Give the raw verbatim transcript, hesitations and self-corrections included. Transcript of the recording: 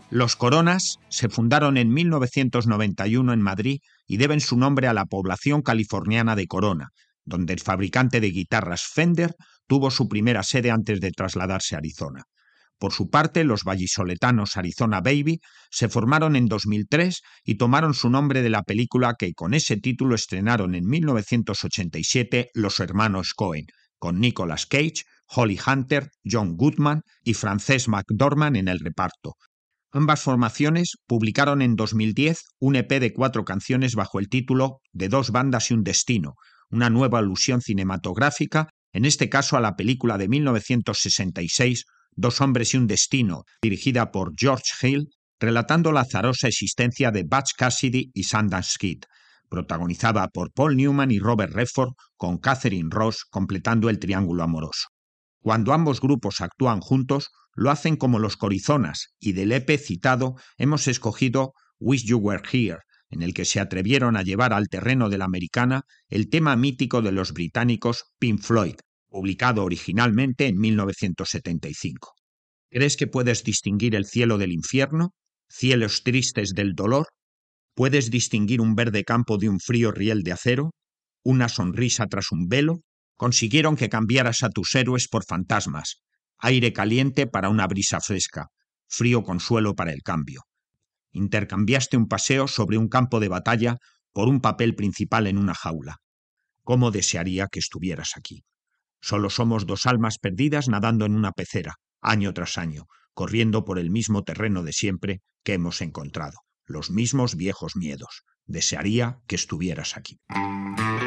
Los Coronas se fundaron en mil novecientos noventa y uno en Madrid y deben su nombre a la población californiana de Corona, donde el fabricante de guitarras Fender tuvo su primera sede antes de trasladarse a Arizona. Por su parte, los vallisoletanos Arizona Baby se formaron en dos mil tres y tomaron su nombre de la película que con ese título estrenaron en mil novecientos ochenta y siete los hermanos Coen, con Nicolas Cage, Holly Hunter, John Goodman y Frances McDormand en el reparto. Ambas formaciones publicaron en dos mil diez un E P de cuatro canciones bajo el título De dos bandas y un destino, una nueva alusión cinematográfica, en este caso a la película de mil novecientos sesenta y seis, Dos hombres y un destino, dirigida por George Hill, relatando la azarosa existencia de Butch Cassidy y Sundance Kid, protagonizada por Paul Newman y Robert Redford, con Catherine Ross completando el triángulo amoroso. Cuando ambos grupos actúan juntos, lo hacen como los Corizonas, y del E P citado hemos escogido Wish You Were Here, en el que se atrevieron a llevar al terreno de la americana el tema mítico de los británicos Pink Floyd, publicado originalmente en mil novecientos setenta y cinco. ¿Crees que puedes distinguir el cielo del infierno? ¿Cielos tristes del dolor? ¿Puedes distinguir un verde campo de un frío riel de acero? ¿Una sonrisa tras un velo? Consiguieron que cambiaras a tus héroes por fantasmas, aire caliente para una brisa fresca, frío consuelo para el cambio. Intercambiaste un paseo sobre un campo de batalla por un papel principal en una jaula. ¿Cómo desearía que estuvieras aquí? Solo somos dos almas perdidas nadando en una pecera, año tras año, corriendo por el mismo terreno de siempre que hemos encontrado, los mismos viejos miedos. Desearía que estuvieras aquí.